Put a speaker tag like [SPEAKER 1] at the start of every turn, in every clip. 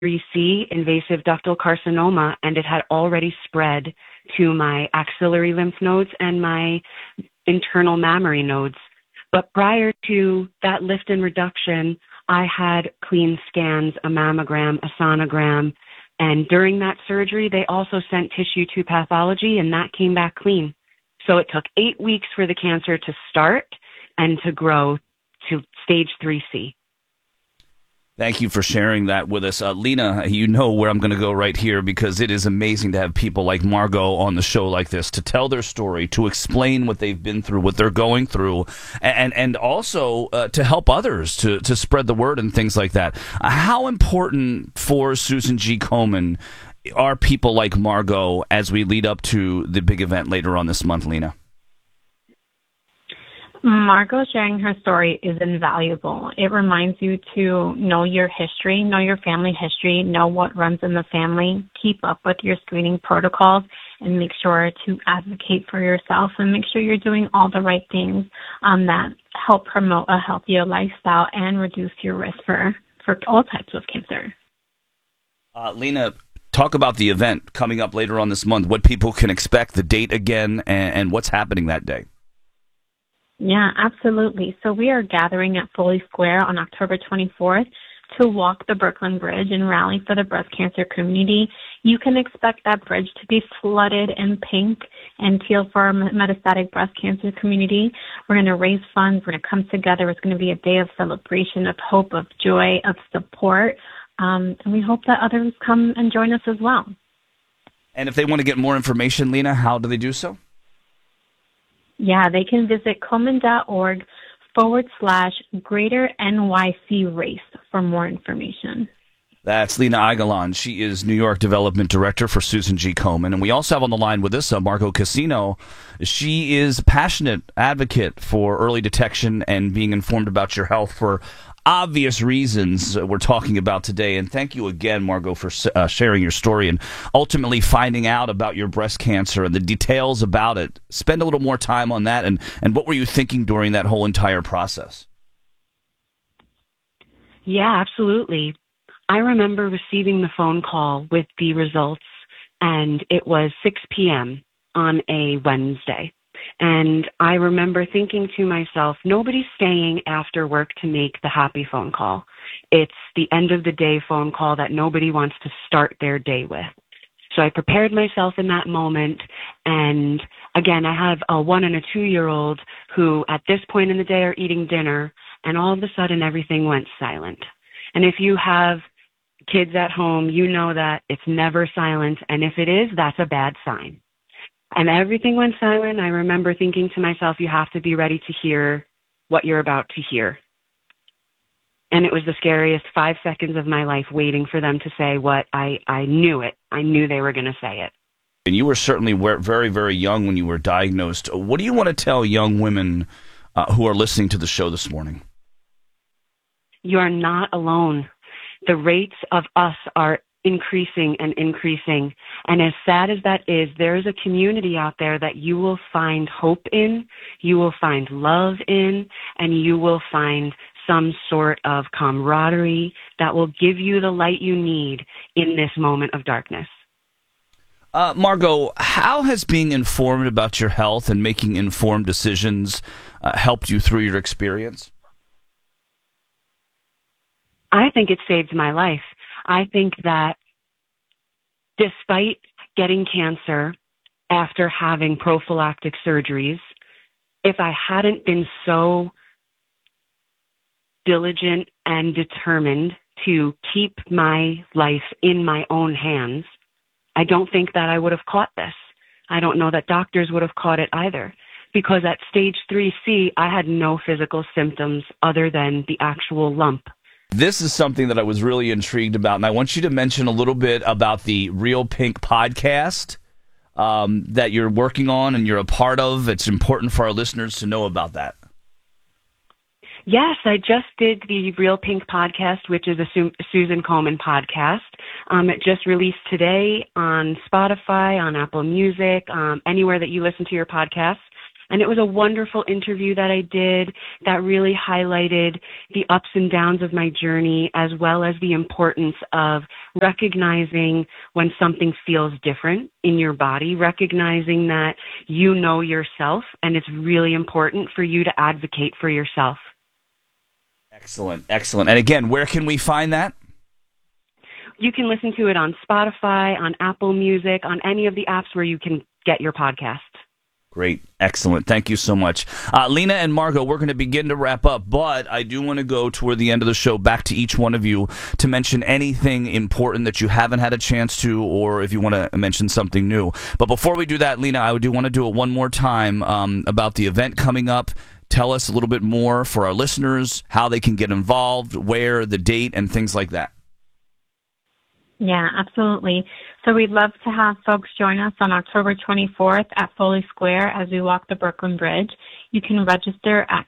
[SPEAKER 1] 3C, invasive ductal carcinoma, and it had already spread to my axillary lymph nodes and my internal mammary nodes. But prior to that lift and reduction, I had clean scans, a mammogram, a sonogram, and during that surgery, they also sent tissue to pathology, and that came back clean. So it took 8 weeks for the cancer to start and to grow to stage 3C.
[SPEAKER 2] Thank you for sharing that with us. Lena, you know where I'm going to go right here, because it is amazing to have people like Margot on the show like this to tell their story, to explain what they've been through, what they're going through, and also to help others to spread the word and things like that. How important for Susan G. Komen are people like Margot as we lead up to the big event later on this month, Lena?
[SPEAKER 3] Margot sharing her story is invaluable. It reminds you to know your history, know your family history, know what runs in the family, keep up with your screening protocols, and make sure to advocate for yourself and make sure you're doing all the right things that help promote a healthier lifestyle and reduce your risk for all types of cancer.
[SPEAKER 2] Lena, talk about the event coming up later on this month, what people can expect, the date again, and what's happening that day.
[SPEAKER 3] Yeah, absolutely. So we are gathering at Foley Square on October 24th to walk the Brooklyn Bridge and rally for the breast cancer community. You can expect that bridge to be flooded in pink and teal for our metastatic breast cancer community. We're going to raise funds. We're going to come together. It's going to be a day of celebration, of hope, of joy, of support. And we hope that others come and join us as well.
[SPEAKER 2] And if they want to get more information, Lena, how do they do so?
[SPEAKER 3] Yeah, they can visit Komen.org/Greater NYC Race for more information.
[SPEAKER 2] That's Lena Aguilan. She is New York Development Director for Susan G. Komen. And we also have on the line with us Margot Cassino. She is a passionate advocate for early detection and being informed about your health for obvious reasons we're talking about today. And thank you again, Margot, for sharing your story and ultimately finding out about your breast cancer and the details about it. Spend a little more time on that. And what were you thinking during that whole entire process?
[SPEAKER 1] Yeah, absolutely. I remember receiving the phone call with the results, and it was 6 p.m. on a Wednesday. And I remember thinking to myself, nobody's staying after work to make the happy phone call. It's the end of the day phone call that nobody wants to start their day with. So I prepared myself in that moment. And again, I have a 1 and a 2-year-old who at this point in the day are eating dinner, and all of a sudden everything went silent. And if you have kids at home, you know that it's never silent. And if it is, that's a bad sign. And everything went silent. I remember thinking to myself, you have to be ready to hear what you're about to hear. And it was the scariest 5 seconds of my life, waiting for them to say what I knew it. I knew they were going to say it.
[SPEAKER 2] And you were certainly very, very young when you were diagnosed. What do you want to tell young women who are listening to the show this morning?
[SPEAKER 1] You are not alone. The rates of us are increasing and increasing. And as sad as that is, there is a community out there that you will find hope in, you will find love in, and you will find some sort of camaraderie that will give you the light you need in this moment of darkness.
[SPEAKER 2] Margot, how has being informed about your health and making informed decisions helped you through your experience?
[SPEAKER 1] I think it saved my life. I think that despite getting cancer after having prophylactic surgeries, if I hadn't been so diligent and determined to keep my life in my own hands, I don't think that I would have caught this. I don't know that doctors would have caught it either, because at stage 3C, I had no physical symptoms other than the actual lump.
[SPEAKER 2] This is something that I was really intrigued about, and I want you to mention a little bit about the Real Pink podcast that you're working on and you're a part of. It's important for our listeners to know about that.
[SPEAKER 1] Yes, I just did the Real Pink podcast, which is a Susan Komen podcast. It just released today on Spotify, on Apple Music, anywhere that you listen to your podcasts. And it was a wonderful interview that I did that really highlighted the ups and downs of my journey, as well as the importance of recognizing when something feels different in your body, recognizing that you know yourself, and it's really important for you to advocate for yourself.
[SPEAKER 2] Excellent, excellent. And again, where can we find that?
[SPEAKER 1] You can listen to it on Spotify, on Apple Music, on any of the apps where you can get your podcast.
[SPEAKER 2] Great. Excellent. Thank you so much. Lena and Margot, we're going to begin to wrap up, but I do want to go toward the end of the show back to each one of you to mention anything important that you haven't had a chance to, or if you want to mention something new. But before we do that, Lena, I do want to do it one more time about the event coming up. Tell us a little bit more for our listeners, how they can get involved, where, the date, and things like that.
[SPEAKER 3] Yeah, absolutely. So we'd love to have folks join us on October 24th at Foley Square as we walk the Brooklyn Bridge. You can register at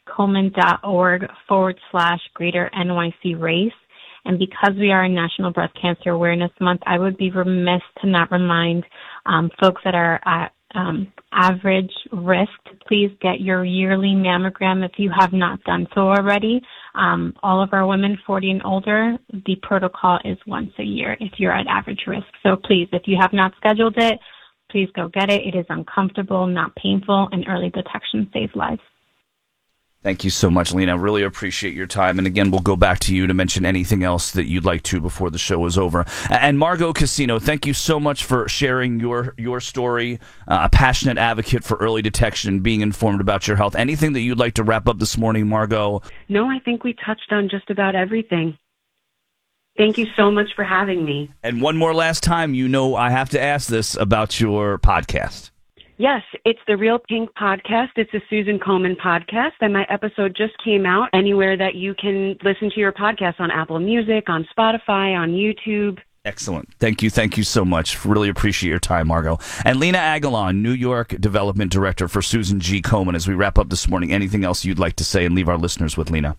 [SPEAKER 3] Komen.org/Greater NYC Race. And because we are in National Breast Cancer Awareness Month, I would be remiss to not remind folks that are at average risk to please get your yearly mammogram if you have not done so already. All of our women 40 and older, the protocol is once a year if you're at average risk. So please, if you have not scheduled it, please go get it. It is uncomfortable, not painful, and early detection saves lives.
[SPEAKER 2] Thank you so much, Lena. Really appreciate your time. And again, we'll go back to you to mention anything else that you'd like to before the show is over. And Margot Cassino, thank you so much for sharing your story, a passionate advocate for early detection, being informed about your health. Anything that you'd like to wrap up this morning, Margot?
[SPEAKER 1] No, I think we touched on just about everything. Thank you so much for having me.
[SPEAKER 2] And one more last time, I have to ask this about your podcast.
[SPEAKER 1] Yes, it's the Real Pink Podcast. It's a Susan Komen podcast, and my episode just came out anywhere that you can listen to your podcast, on Apple Music, on Spotify, on YouTube.
[SPEAKER 2] Excellent. Thank you so much. Really appreciate your time, Margot. And Lena Aguilon, New York Development Director for Susan G. Komen. As we wrap up this morning, anything else you'd like to say and leave our listeners with, Lena?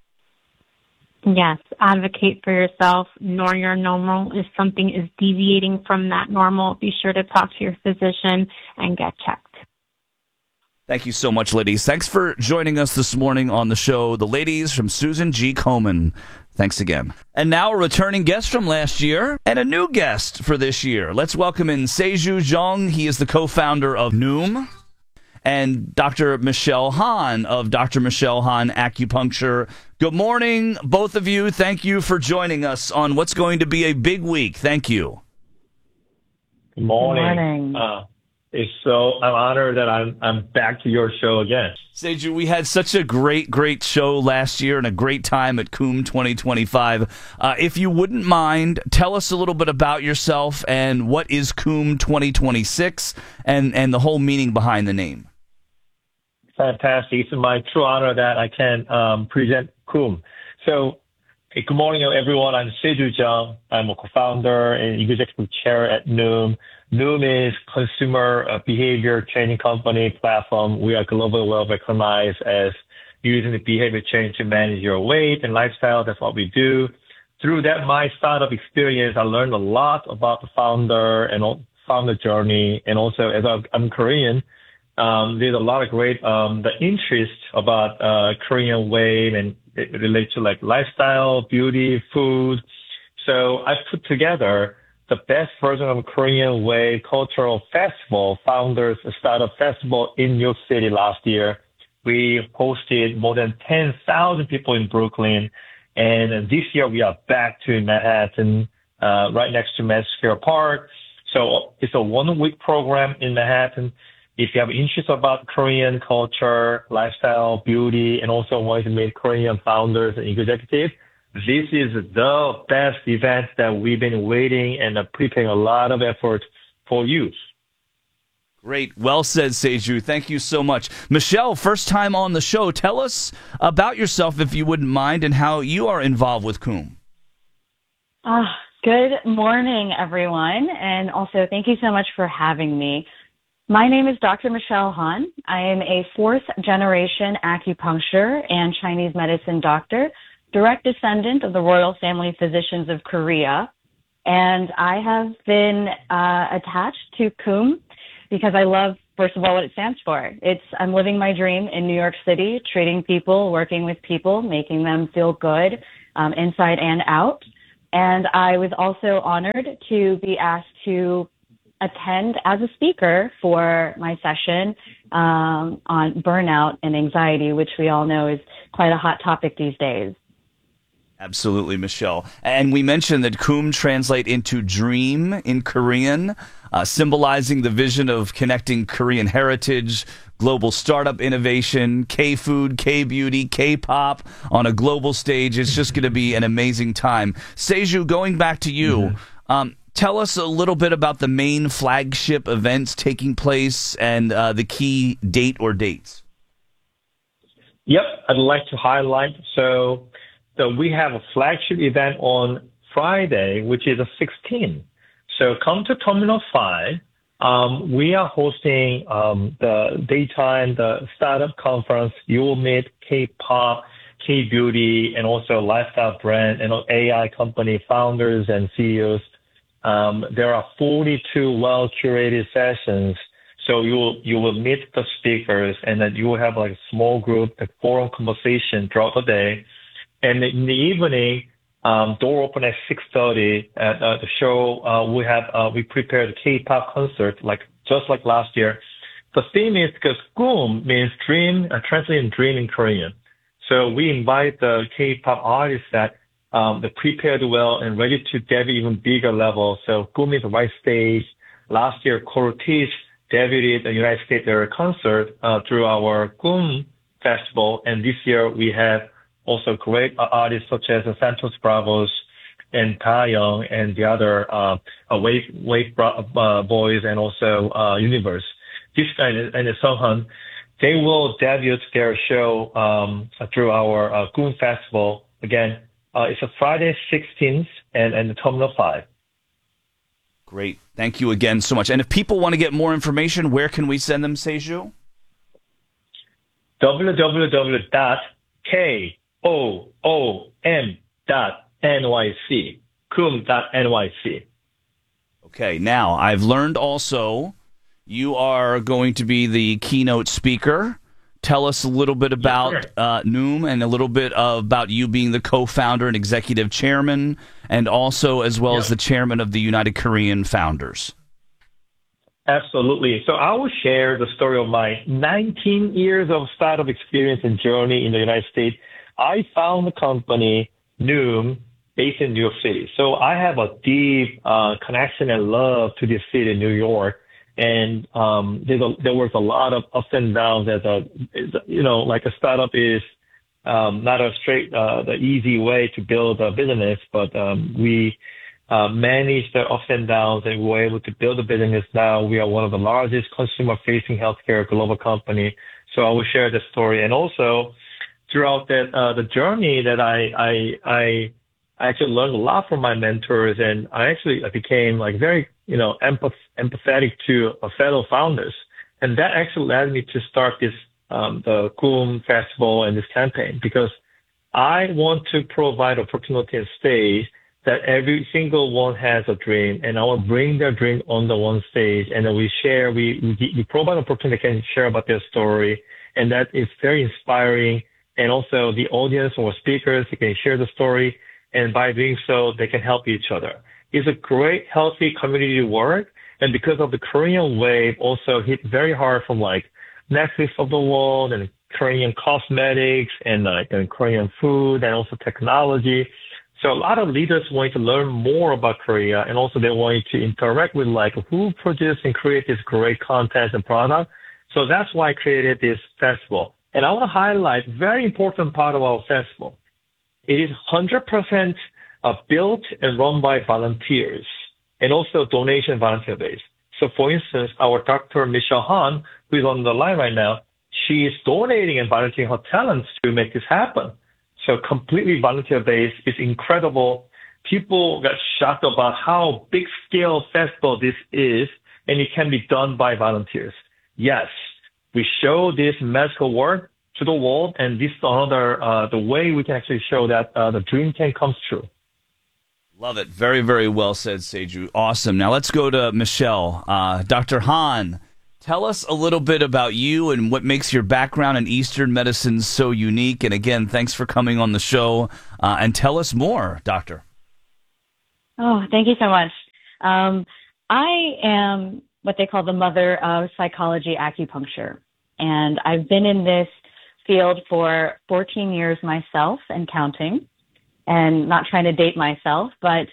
[SPEAKER 3] Yes, advocate for yourself. Know your normal. If something is deviating from that normal, be sure to talk to your physician and get checked.
[SPEAKER 2] Thank you so much, ladies. Thanks for joining us this morning on the show. The ladies from Susan G. Komen. Thanks again. And now a returning guest from last year and a new guest for this year. Let's welcome in Seju Jeong. He is the co-founder of Noom. And Dr. Michelle Han of Dr. Michelle Han Acupuncture. Good morning, both of you. Thank you for joining us on what's going to be a big week. Thank you.
[SPEAKER 4] Good morning.
[SPEAKER 3] Good morning.
[SPEAKER 4] I'm honored that I'm back to your show again.
[SPEAKER 2] Seju, we had such a great show last year and a great time at CUM 2025. If you wouldn't mind, tell us a little bit about yourself and what is CUM 2026 and the whole meaning behind the name.
[SPEAKER 4] Fantastic. It's my true honor that I can present CUM. So, good morning, everyone. I'm Seju Jeong. I'm a co-founder and executive chair at Noom. Noom is consumer behavior training company platform. We are globally well recognized as using the behavior change to manage your weight and lifestyle. That's what we do. Through that, my startup experience, I learned a lot about the founder journey. And also, as I'm Korean, there's a lot of great the interest about Korean way, and it relates to like lifestyle, beauty, food. So I put together the best version of Korean way cultural festival, Founders Startup Festival in New York City last year. We hosted more than 10,000 people in Brooklyn, and this year we are back to Manhattan, right next to Madison Square Park. So it's a 1-week program in Manhattan. If you have interest about Korean culture, lifestyle, beauty, and also want to meet Korean founders and executives, this is the best event that we've been waiting and preparing a lot of effort for you.
[SPEAKER 2] Great. Well said, Seju. Thank you so much. Michelle, first time on the show. Tell us about yourself, if you wouldn't mind, and how you are involved with CUM.
[SPEAKER 5] Good morning, everyone. And also, thank you so much for having me. My name is Dr. Michelle Han. I am a 4th-generation acupuncture and Chinese medicine doctor, direct descendant of the Royal Family Physicians of Korea. And I have been attached to CUM because I love first of all, what it stands for. I'm living my dream in New York City, treating people, working with people, making them feel good, inside and out. And I was also honored to be asked to attend as a speaker for my session on burnout and anxiety, which we all know is quite a hot topic these days.
[SPEAKER 2] Absolutely, Michelle. And we mentioned that Kum translate into dream in Korean, symbolizing the vision of connecting Korean heritage, global startup innovation, K-food, K-beauty, K-pop on a global stage. It's just going to be an amazing time. Seju, going back to you, tell us a little bit about the main flagship events taking place and the key date or dates.
[SPEAKER 4] Yep, I'd like to highlight. So we have a flagship event on Friday, which is the 16th. So come to Terminal 5. We are hosting the daytime, the startup conference. You will meet K-pop, K-beauty, and also lifestyle brand and AI company founders and CEOs. There are 42 well-curated sessions. So you will meet the speakers, and then you will have like a small group, a forum conversation throughout the day. And in the evening, door open at 6:30 at the show. We prepared a K-pop concert, just like last year. The theme is because Kum means dream, translating dream in Korean. So we invite the K-pop artists that they prepared well and ready to debut even bigger level. So Kum is the right stage. Last year, Cortez debuted the United States their concert through our Kum Festival, and this year we have also great artists such as Santos Bravos and Taeyong and the other Wave Boys and also Universe. This and Sunghan, they will debut their show through our Kum Festival. Again, it's a Friday 16th and the Terminal 5.
[SPEAKER 2] Great. Thank you again so much. And if people want to get more information, where can we send them, Seju?
[SPEAKER 4] www.koom.nyc. Koom.nyc.
[SPEAKER 2] Okay, now I've learned also you are going to be the keynote speaker. Tell us a little bit about Noom and a little bit about you being the co-founder and executive chairman, and also as well as the chairman of the United Korean Founders.
[SPEAKER 4] Absolutely. So I will share the story of my 19 years of startup experience and journey in the United States. I found the company Noom based in New York City. So I have a deep connection and love to this city, New York. And there was a lot of ups and downs as like a startup is not a straight, the easy way to build a business, but we managed the ups and downs, and we were able to build a business. Now we are one of the largest consumer-facing healthcare global company. So I will share the story, and also throughout that the journey that I actually learned a lot from my mentors, and I became like very empathetic to fellow founders, and that actually led me to start this the Kum Festival and this campaign, because I want to provide opportunity and stage that every single one has a dream, and I will bring their dream on the one stage, and then we provide opportunity can share about their story, and that is very inspiring. And also the audience or speakers, they can share the story, and by doing so, they can help each other. It's a great, healthy community work, and because of the Korean wave, also hit very hard from like Netflix of the world and Korean cosmetics and Korean food and also technology. So a lot of leaders want to learn more about Korea, and also they want to interact with who produced and create this great content and product. So that's why I created this festival. And I want to highlight very important part of our festival. It is 100% built and run by volunteers, and also donation volunteer based. So for instance, our Dr. Michelle Han, who is on the line right now, she is donating and volunteering her talents to make this happen. So completely volunteer based is incredible. People got shocked about how big scale festival this is, and it can be done by volunteers. Yes, we show this magical work to the world, and this is another the way we can actually show that the dream can come true.
[SPEAKER 2] Love it. Very, very well said, Seju. Awesome. Now let's go to Michelle. Dr. Han, Tell us a little bit about you and what makes your background in Eastern medicine so unique. And again, thanks for coming on the show. And tell us more, Doctor.
[SPEAKER 5] Oh, thank you so much. I am what they call the mother of psychology acupuncture. And I've been in this field for 14 years myself and counting, and not trying to date myself, but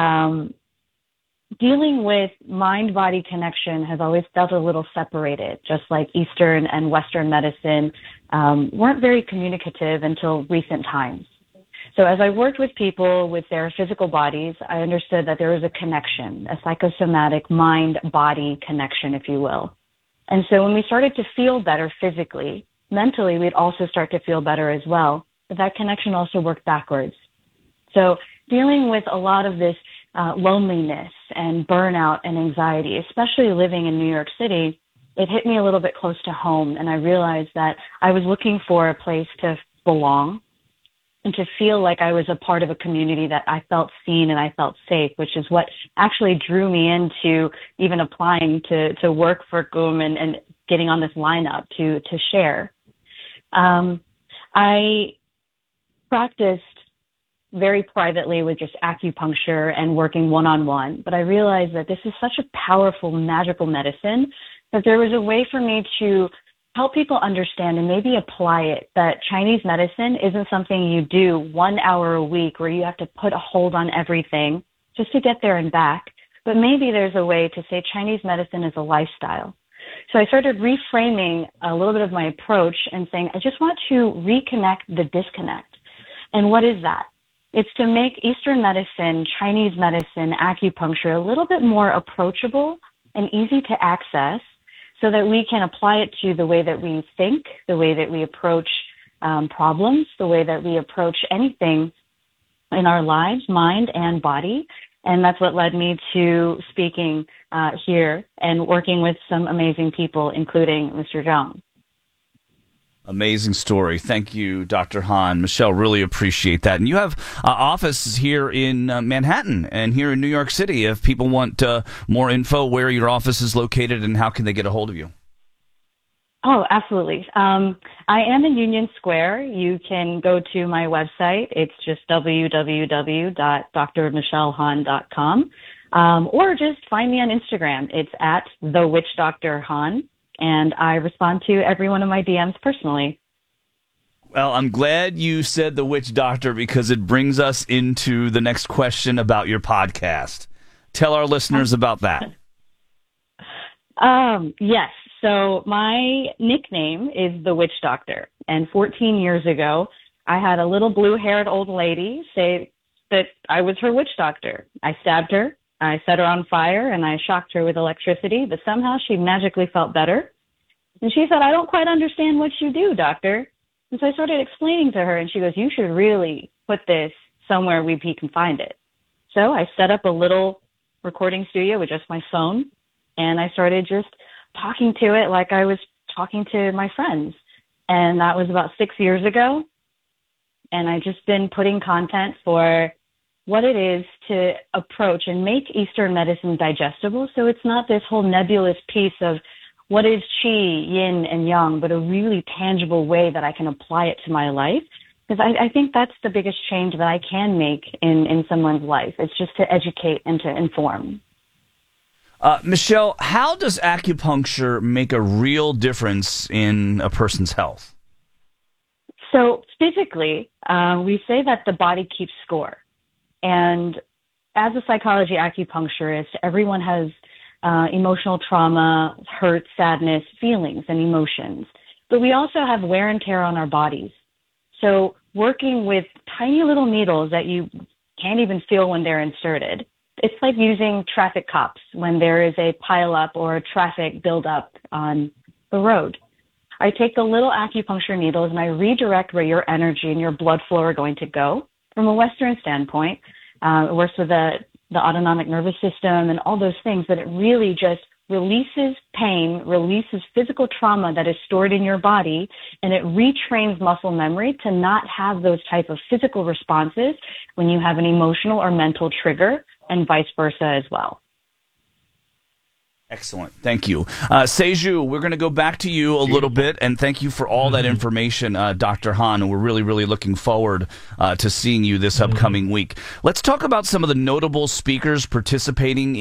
[SPEAKER 5] dealing with mind-body connection has always felt a little separated, just like Eastern and Western medicine weren't very communicative until recent times. So as I worked with people with their physical bodies, I understood that there was a connection, a psychosomatic mind-body connection, if you will. And so when we started to feel better physically, mentally, we'd also start to feel better as well. But that connection also worked backwards. So dealing with a lot of this loneliness and burnout and anxiety, especially living in New York City, it hit me a little bit close to home. And I realized that I was looking for a place to belong and to feel like I was a part of a community that I felt seen and I felt safe, which is what actually drew me into even applying to work for GUM and getting on this lineup to share. I practiced very privately with just acupuncture and working one-on-one, but I realized that this is such a powerful, magical medicine that there was a way for me to help people understand and maybe apply it, that Chinese medicine isn't something you do 1 hour a week where you have to put a hold on everything just to get there and back, but maybe there's a way to say Chinese medicine is a lifestyle. So I started reframing a little bit of my approach and saying, I just want to reconnect the disconnect. And what is that? It's to make Eastern medicine, Chinese medicine, acupuncture a little bit more approachable and easy to access so that we can apply it to the way that we think, the way that we approach problems, the way that we approach anything in our lives, mind and body. And that's what led me to speaking here and working with some amazing people, including Mr. Zhang.
[SPEAKER 2] Amazing story. Thank you, Dr. Han. Michelle, really appreciate that. And you have offices here in Manhattan and here in New York City. If people want more info, where your office is located and how can they get a hold of you?
[SPEAKER 5] Oh, absolutely. I am in Union Square. You can go to my website. It's just www.drmichellehan.com. Or just find me on Instagram. It's at @thewitchdrhan. And I respond to every one of my DMs personally.
[SPEAKER 2] Well, I'm glad you said the witch doctor because it brings us into the next question about your podcast. Tell our listeners about that.
[SPEAKER 5] Yes. So my nickname is the Witch Doctor. And 14 years ago, I had a little blue-haired old lady say that I was her witch doctor. I stabbed her. I set her on fire and I shocked her with electricity, but somehow she magically felt better. And she said, I don't quite understand what you do, doctor. And so I started explaining to her and she goes, you should really put this somewhere where we can find it. So I set up a little recording studio with just my phone and I started just talking to it like I was talking to my friends. And that was about 6 years ago. And I've just been putting content for what it is to approach and make Eastern medicine digestible. So it's not this whole nebulous piece of what is qi, yin, and yang, but a really tangible way that I can apply it to my life. Because I think that's the biggest change that I can make in someone's life. It's just to educate and to inform.
[SPEAKER 2] Michelle, how does acupuncture make a real difference in a person's health?
[SPEAKER 5] So physically, we say that the body keeps score. And as a psychology acupuncturist, everyone has emotional trauma, hurt, sadness, feelings, and emotions. But we also have wear and tear on our bodies. So working with tiny little needles that you can't even feel when they're inserted, it's like using traffic cops when there is a pileup or a traffic buildup on the road. I take the little acupuncture needles and I redirect where your energy and your blood flow are going to go. From a Western standpoint, it works with the autonomic nervous system and all those things, but it really just releases pain, releases physical trauma that is stored in your body, and it retrains muscle memory to not have those type of physical responses when you have an emotional or mental trigger, and vice versa as well.
[SPEAKER 2] Excellent. Thank you. Seju, we're going to go back to you a little bit, and thank you for all that information, Dr. Han. We're really, really looking forward to seeing you this upcoming week. Let's talk about some of the notable speakers participating